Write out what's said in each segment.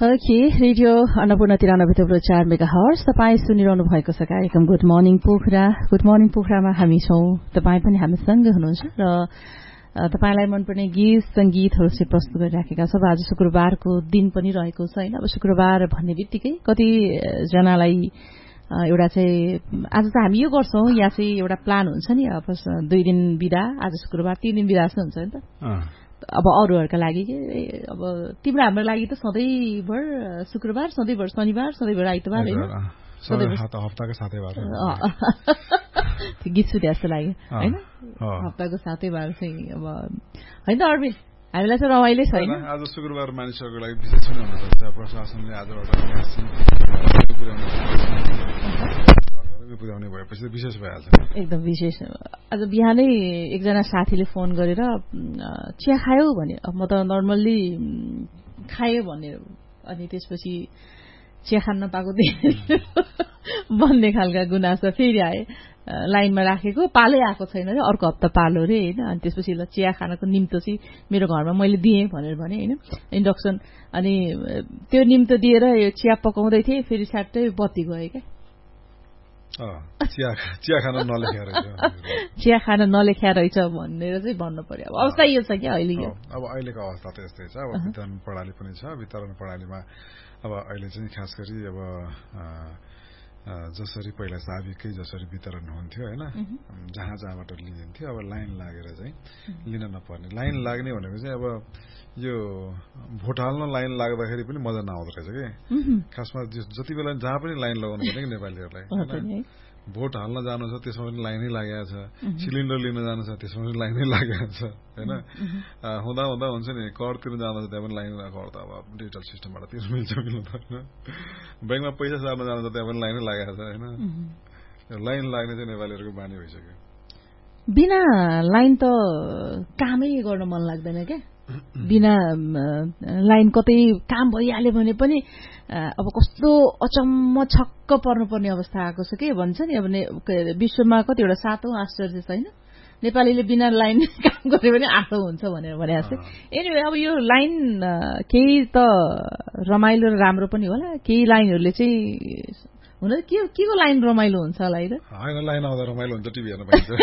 Okay radio Annapurna 93.4 megahertz तपाईँ सुनिरहनु भएको छ कार्यक्रम good morning Pokhara. Good morning पोखरामा हामी छौं, तपाईँ पनि हामीसँग हुनुहुन्छ र तपाईलाई मनपर्ने गीत संगीतहरू चाहिँ प्रस्तुत गरिराखेका छौं। आज शुक्रबारको दिन पनि रहेको छ हैन। अब शुक्रबार भन्ने बित्तिकै कति जनालाई एउटा चाहिँ आज त हामी यो गर्छौं या चाहिँ एउटा प्लान हुन्छ नि, अब 2 दिन बिदा, आज शुक्रबार 3 दिन बिदा जस्तो हुन्छ नि त। अब अरूहरुका लागि के अब तिम्रो हाम्रो लागि त सधैँभर शुक्रबार, सधैँभर शनिबार, सधैँभर आइतबार हैन, सधैँभर हप्ताको सातै बार गीत सुने जस्तो लाग्यो हैन। हप्ताको सातै बार चाहिँ अब हैन त अरविन्द, हामीलाई चाहिँ रमाइलो छ हैन। आज शुक्रबार मानिसहरुको लागि विशेष पनि हुन सक्छ। प्रशासनले आजबाट पुर्याउने भएपछि विशेष भइहाल्छ, एकदम विशेष। आज बिहानै एकजना साथीले फोन गरेर चिया खायौ भने, म त नर्मल्ली खायो भने, अनि त्यसपछि चिया खान नपाएको भन्ने खालका गुनासो फेरि आए। लाइनमा राखेको पालै आएको छैन रे, अर्को हप्ता पालो रे हैन। अनि त्यसपछि ल चिया खानको निम्तो चाहिँ मेरो घरमा मैले दिएँ भनेर भने हैन, इन्डक्सन। अनि त्यो निम्तो दिएर यो चिया पकाउँदै थिएँ, फेरि स्याट्टै बत्ती गयो क्या। चिया खान नलेख्या रहेछ, चिया खान नलेख्या रहेछ भनेर चाहिँ भन्नु पर्यो। अब अवस्था यो छ क्या अहिले। अब अहिलेको अवस्था त यस्तै छ। अब वितरण प्रणाली पनि छ। वितरण प्रणालीमा अब अहिले चाहिँ खास गरी अब जसरी पहिला साबिकै जसरी वितरण हुन्थ्यो हैन, जहाँ जहाँबाट लिइन्थ्यो, अब लाइन लागेर चाहिँ लिन नपर्ने। लाइन लाग्ने भनेको चाहिँ अब यो भोट हाल्न लाइन लाग्दाखेरि पनि मजा नआउँदो रहेछ के। खासमा जति बेला जहाँ पनि लाइन लगाउनु पर्ने कि नेपालीहरूलाई। भोट हाल्न जानु छ त्यसमा पनि लाइनै लागेको छ, सिलिन्डर लिन जानु छ त्यसमा पनि लाइनै लागेको छ हैन। हुँदा हुँदा हुन्छ नि, कर तिर्न जानु छ त्यहाँ पनि लाइन, कर त अब डिजिटल सिस्टमबाट तिर्नु मिल्छ पर्दैन। बैंकमा पैसा सार्न जानु छ त्यहाँ पनि लाइनै लागेको छ हैन। लाइन लाग्ने चाहिँ नेपालीहरूको बानी भइसक्यो। बिना लाइन त कामै गर्न मन लाग्दैन क्या। बिना लाइन कतै काम भइहाल्यो भने पनि अब कस्तो अचम्म छक्क पर्नुपर्ने अवस्था आएको छ के भन्छ नि। अब विश्वमा कतिवटा 7औं आश्चर्य छैन, नेपालीले बिना लाइन काम गर्यो भने 8औं हुन्छ भनेर भने जस्तै। एनिवे अब यो लाइन केही त रमाइलो र राम्रो पनि होला, केही लाइनहरूले चाहिँ हुन के को लाइन रमाइलो हुन्छ होला है त। हैन, लाइन आउँदा रमाइलो हुन्छ, टिभी हेर्न पाइन्छ।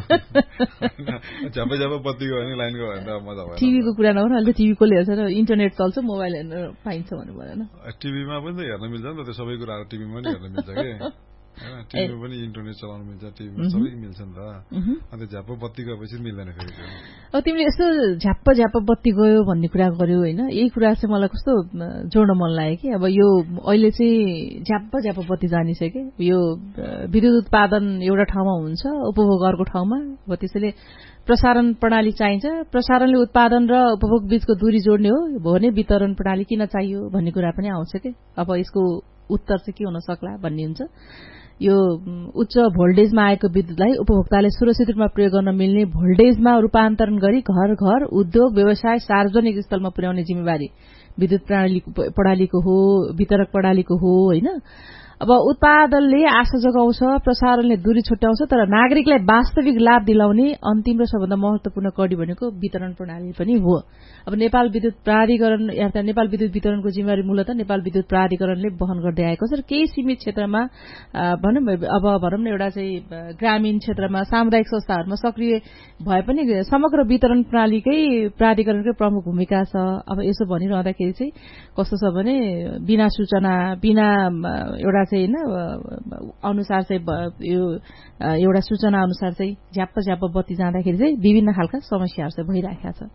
झ्यापै झ्यापै बत्ती गयो भने लाइनको भयो भने मजा भयो। टिभीको कुरा नगर्नु, अहिले टिभी कसले हेर्छ र, इन्टरनेट चल्छ, मोबाइल हेर्न पाइन्छ भन्नु भएन। टिभीमा पनि त हेर्न मिल्छ नि त, त्यो सबै कुराहरू टिभीमा पनि हेर्न मिल्छ के। टिभीमा पनि इन्टरनेट चलाउनु मिल्छ, टिभीमा सबै मिल्छ नि त। अन्त झ्याप्प बत्ती गएपछि मिल्दैन फेरि। अब तिमीले यस्तो झ्याप्प झ्याप्प बत्ती गयो भन्ने कुरा गर्यौ हैन, यही कुरा चाहिँ मलाई कस्तो जोड्न मन लाग्यो कि। अब यो अहिले चाहिँ झ्याप्प झ्याप्प बत्ती जानिसक्यो। यो विद्युत उत्पादन एउटा ठाउँमा हुन्छ, उपभोग अर्को ठाउँमा। अब त्यसैले प्रसारण प्रणाली चाहिन्छ। प्रसारणले उत्पादन र उपभोग बीचको दूरी जोड्ने हो भने वितरण प्रणाली किन चाहियो भन्ने कुरा पनि आउँछ के। अब यसको उत्तर चाहिँ के हुन सक्ला भन्ने हुन्छ। यो उच्च भोल्टेजमा आएको विद्युतलाई उपभोक्ताले सुरक्षित रूपमा प्रयोग गर्न मिल्ने भोल्टेजमा रूपान्तरण गरी घर घर, उद्योग, व्यवसाय, सार्वजनिक स्थलमा पुर्याउने जिम्मेवारी विद्युत प्रणालीको हो, वितरक प्रणालीको हो हैन। अब उत्पादनले आशा जगाउँछ, प्रसारणले दूरी छुट्याउँछ, तर नागरिकलाई वास्तविक लाभ दिलाउने अन्तिम र सबभन्दा महत्वपूर्ण कडी भनेको वितरण प्रणाली पनि हो। अब नेपाल विद्युत प्राधिकरण या नेपाल विद्युत वितरणको जिम्मेवारी मूलतः नेपाल विद्युत प्राधिकरणले वहन गर्दै आएको छ र केही सीमित क्षेत्रमा भनौँ न एउटा चाहिँ ग्रामीण क्षेत्रमा सामुदायिक संस्थाहरूमा सक्रिय भए पनि समग्र वितरण प्रणालीकै प्राधिकरणकै प्रमुख भूमिका छ। अब यसो भनिरहँदाखेरि चाहिँ कस्तो छ भने बिना सूचना, बिना एउटा चाहिँ हैन अनुसार चाहिँ यो एउटा सूचना अनुसार चाहिँ झ्याप्प झ्याप्प बत्ती जाँदाखेरि चाहिँ विभिन्न खालका समस्याहरू चाहिँ भइरहेका छ।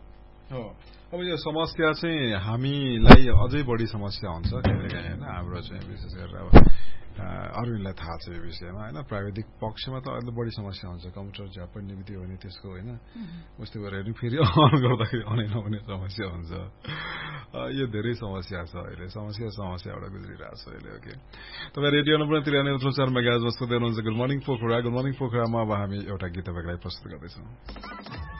अब यो समस्या चाहिँ हामीलाई अझै बढी समस्या हुन्छ हैन। हाम्रो चाहिँ विशेष गरेर अब अरूलाई थाहा छ यो विषयमा हैन। प्राविधिक पक्षमा त अझै बढी समस्या हुन्छ। कम्प्युटर झ्याप्प निमित्त हो भने त्यसको हैन उस्तो गरेर फेरि अन गर्दाखेरि अनै नहुने समस्या हुन्छ। यो धेरै समस्या छ अहिले। समस्याबाट गुज्रिरहेको छ अहिले। ओके, तपाईँ रेडियो नम्बर 93.4 मेगाहर्ज सुन्दै हुनुहुन्छ good morning Pokhara. Good morning पोखरामा अब हामी एउटा गीत तपाईँलाई प्रस्तुत गर्दैछौँ।